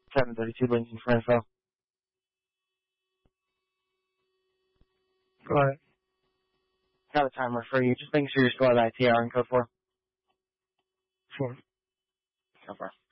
732 Lincoln for info. Go ahead. Got a timer for you. Just making sure you're still at ITR and code 4. 4. So far.